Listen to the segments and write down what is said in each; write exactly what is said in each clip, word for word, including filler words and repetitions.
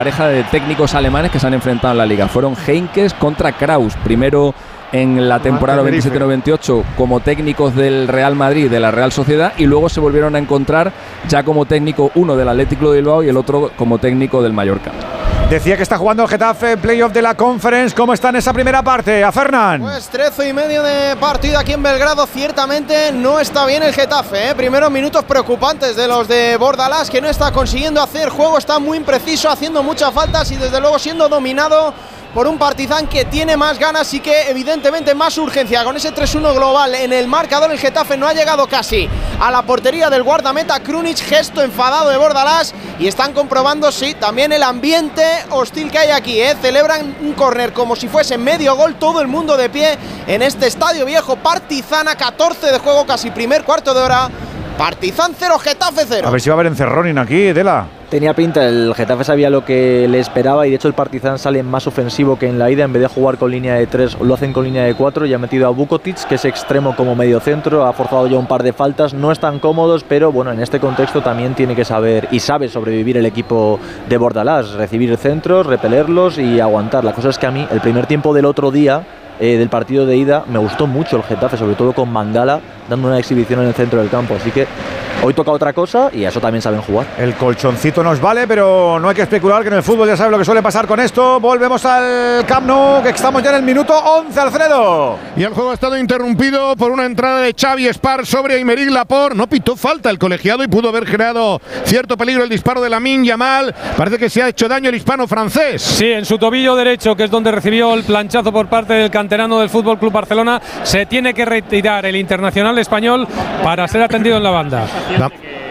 Pareja de técnicos alemanes que se han enfrentado en la liga. Fueron Heinkes contra Kraus, primero en la temporada noventa y siete noventa y ocho como técnicos del Real Madrid, de la Real Sociedad, y luego se volvieron a encontrar ya como técnico, uno del Atlético de Bilbao y el otro como técnico del Mallorca. Decía que está jugando el Getafe, playoff de la Conference. ¿Cómo está en esa primera parte? A Fernán. Pues trece y medio de partido aquí en Belgrado. Ciertamente no está bien el Getafe, ¿eh? Primeros minutos preocupantes de los de Bordalás, que no está consiguiendo hacer juego, está muy impreciso, haciendo muchas faltas y desde luego siendo dominado por un Partizan que tiene más ganas y que evidentemente más urgencia. Con ese tres uno global en el marcador, el Getafe no ha llegado casi a la portería del guardameta Krunic, gesto enfadado de Bordalás, y están comprobando, sí, también el ambiente hostil que hay aquí, ¿eh? Celebran un córner como si fuese medio gol, todo el mundo de pie en este estadio viejo. Partizan a catorce de juego, casi primer cuarto de hora. Partizan cero, Getafe cero. A ver si va a haber encerroning aquí, Dela. Tenía pinta, el Getafe sabía lo que le esperaba y de hecho el Partizan sale más ofensivo que en la ida. En vez de jugar con línea de tres, lo hacen con línea de cuatro y ha metido a Vukotic, que es extremo como medio centro, ha forzado ya un par de faltas, no están cómodos, pero bueno, en este contexto también tiene que saber y sabe sobrevivir el equipo de Bordalás, recibir centros, repelerlos y aguantar. La cosa es que a mí, el primer tiempo del otro día, eh, del partido de ida, me gustó mucho el Getafe, sobre todo con Mangala, dando una exhibición en el centro del campo, así que hoy toca otra cosa y a eso también saben jugar. El colchoncito nos vale, pero no hay que especular, que en el fútbol ya sabes lo que suele pasar con esto. Volvemos al Camp Nou, que estamos ya en el minuto once, Alfredo. Y el juego ha estado interrumpido por una entrada de Xavi Espar sobre Aymeric Laporte. No pitó falta el colegiado y pudo haber generado cierto peligro el disparo de Lamine Yamal. Parece que se ha hecho daño el hispano francés. Sí, en su tobillo derecho, que es donde recibió el planchazo por parte del canterano del Fútbol Club Barcelona. Se tiene que retirar el internacional español para ser atendido en la banda. Va.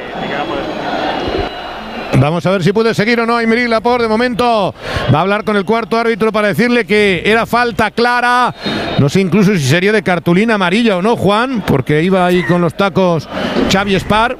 Vamos a ver si puede seguir o no Aymeric Laporte. De momento va a hablar con el cuarto árbitro para decirle que era falta clara. No sé incluso si sería de cartulina amarilla o no, Juan, porque iba ahí con los tacos Xavi Espar.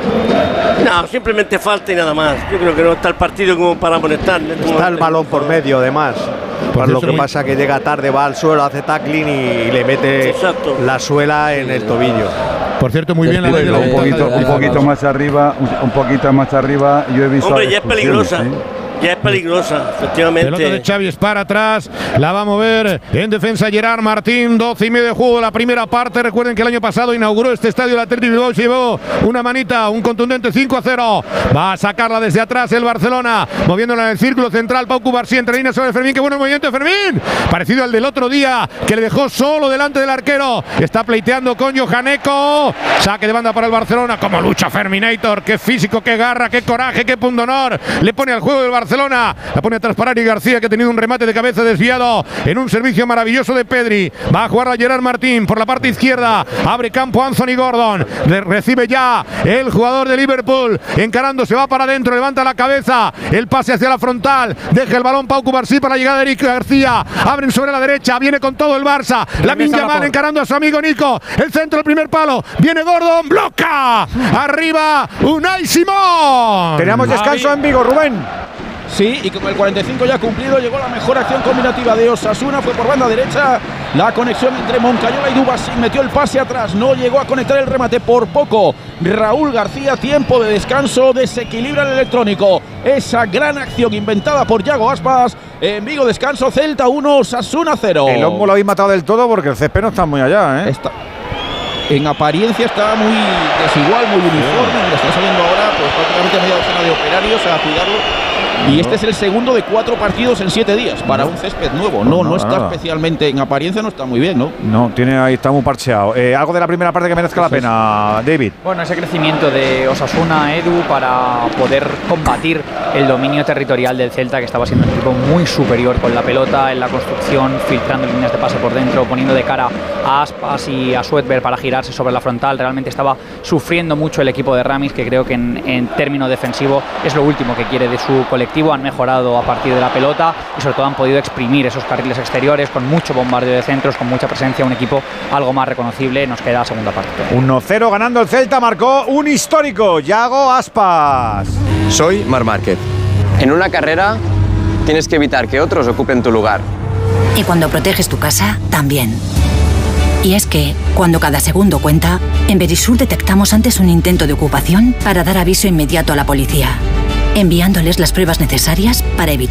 No, simplemente falta y nada más. Yo creo que no está el partido como para molestar. Está el balón por medio, además. Por lo que muy... pasa que llega tarde, va al suelo, hace tackling y le mete Exacto. la suela en el tobillo. Por cierto, muy bien la ley de la un poquito, un poquito más arriba, un, un poquito más arriba. Yo he visto. Hombre, ya es peligrosa. ¿Sí? Ya es peligrosa, efectivamente. Pelota de Xavi Espar atrás, la va a mover en defensa Gerard Martín, doce y medio de juego de la primera parte. Recuerden que el año pasado inauguró este estadio el Athletic Bilbao, se llevó una manita, un contundente cinco a cero. Va a sacarla desde atrás el Barcelona, moviéndola en el círculo central. Pau Cubarsí entre líneas sobre Fermín, qué bueno el movimiento de Fermín, parecido al del otro día, que le dejó solo delante del arquero. Está pleiteando con Johaneco, saque de banda para el Barcelona. Como lucha Ferminator, qué físico, qué garra, qué coraje, qué pundonor le pone al juego del Barcelona. Barcelona, la pone atrás para Ari García, que ha tenido un remate de cabeza desviado en un servicio maravilloso de Pedri. Va a jugar a Gerard Martín por la parte izquierda, abre campo Anthony Gordon, le recibe ya el jugador de Liverpool, encarando, se va para adentro, levanta la cabeza, el pase hacia la frontal, deja el balón Pau Cubarsí para la llegada de Eric García, abren sobre la derecha, viene con todo el Barça, Lamine Yamal encarando a su amigo Nico, el centro, el primer palo, viene Gordon, bloca, arriba Unai Simón. Tenemos descanso en Vigo, Rubén. Sí, y con el cuarenta y cinco ya cumplido, llegó la mejor acción combinativa de Osasuna, fue por banda derecha, la conexión entre Moncayola y Dubasín, metió el pase atrás, no llegó a conectar el remate por poco. Raúl García, tiempo de descanso, desequilibra el electrónico. Esa gran acción inventada por Yago Aspas. En Vigo, descanso, Celta uno, Osasuna cero. El Hombo lo habéis matado del todo porque el césped no está muy allá, ¿eh? Está, en apariencia está muy desigual, muy uniforme. Le está saliendo ahora pues prácticamente media docena de operarios a cuidarlo. Y este es el segundo de cuatro partidos en siete días para un césped nuevo. No, no, no está nada. Especialmente en apariencia, no está muy bien, ¿no? No, tiene ahí, está muy parcheado. Eh, algo de la primera parte que merezca Eso la pena, es. David. Bueno, ese crecimiento de Osasuna, Edu, para poder combatir el dominio territorial del Celta, que estaba siendo un equipo muy superior con la pelota, en la construcción, filtrando líneas de pase por dentro, poniendo de cara a Aspas y a Suetberg para girarse sobre la frontal. Realmente estaba sufriendo mucho el equipo de Ramis, que creo que en, en término defensivo es lo último que quiere de su colectivo. Han mejorado a partir de la pelota y sobre todo han podido exprimir esos carriles exteriores con mucho bombardeo de centros, con mucha presencia, un equipo algo más reconocible. Nos queda la segunda parte. uno cero ganando el Celta, marcó un histórico, Yago Aspas. Soy Marc Márquez. En una carrera tienes que evitar que otros ocupen tu lugar. Y cuando proteges tu casa, también. Y es que, cuando cada segundo cuenta, en Verisur detectamos antes un intento de ocupación para dar aviso inmediato a la policía. enviándoles las pruebas necesarias para evitar